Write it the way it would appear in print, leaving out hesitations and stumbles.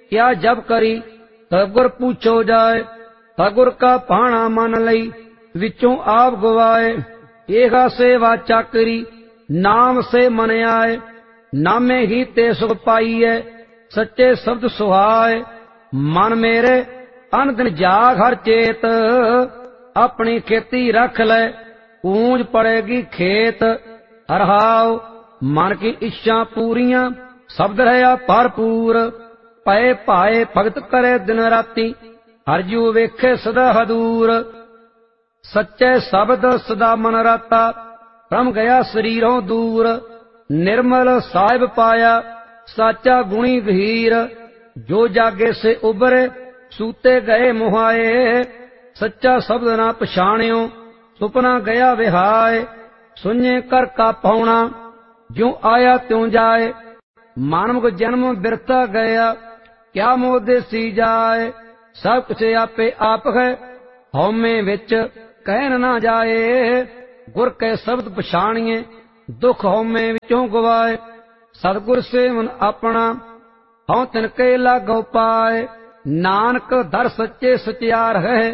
क्या जब करी सतगुर पूछो जाए। सतगुर का भाणा मन लई विचों आप गवाए। एगा से वाचा करी नाम से मन आए। नामे ही ते सुख पाईए सच्चे शब्द सुहाए। मन मेरे अन दिन जाग हर चेत अपनी खेती रख ले पूंज पड़ेगी खेत। हरहाओ मन की इच्छा पूरियां शब्द रहा भरपूर। पए पाए भगत करे दिन राती हर जू वेखे सदा हदूर। सच्चे शब्द सदा मन राता भ्रम गया शरीरों दूर। निर्मल साहिब पाया साचा गुणी गहीर। जो जागे से उबरे सूते गए मुहाए। सच्चा शब्द ना पछाणियो सुपना गया विहाय। सुने कर का पौना ज्यों आया त्यों जाए। मानव को जन्म बिरता गया क्या मोदे सी जाए। सब कुछ आपे आप है हौमे विच कहन ना जाए। गुर के शब्द पछाणिए दुख हौमे विचों गवाए। सतगुर से मन अपना हौं तिनके लागो पाए। नानक दर सच्चे सचियार है